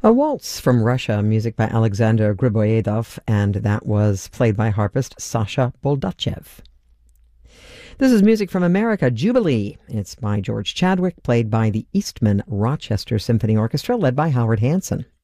A waltz from Russia, music by Alexander Griboyedov, and that was played by harpist Sasha Boldachev. This is music from America, Jubilee. It's by George Chadwick, played by the Eastman Rochester Symphony Orchestra, led by Howard Hanson.